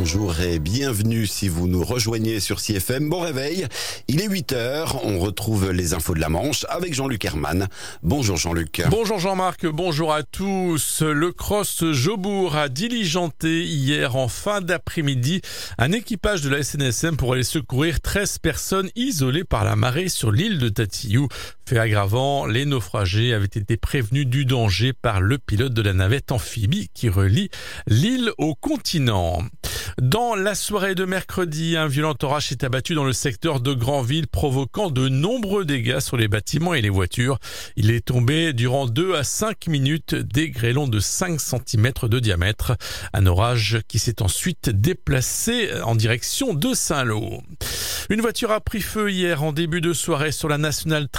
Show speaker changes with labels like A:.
A: bonjour et bienvenue si vous nous rejoignez sur CFM. Bon réveil, il est 8h, on retrouve les infos de la Manche avec Jean-Luc Herman. Bonjour Jean-Luc.
B: Bonjour Jean-Marc, bonjour à tous. Le Cross Jobourg a diligenté hier en fin d'après-midi un équipage de la SNSM pour aller secourir 13 personnes isolées par la marée sur l'île de Tatillou. Fait aggravant, les naufragés avaient été prévenus du danger par le pilote de la navette amphibie qui relie l'île au continent. Dans la soirée de mercredi, un violent orage s'est abattu dans le secteur de Granville, provoquant de nombreux dégâts sur les bâtiments et les voitures. Il est tombé durant 2 à 5 minutes des grêlons de 5 cm de diamètre. Un orage qui s'est ensuite déplacé en direction de Saint-Lô. Une voiture a pris feu hier en début de soirée sur la nationale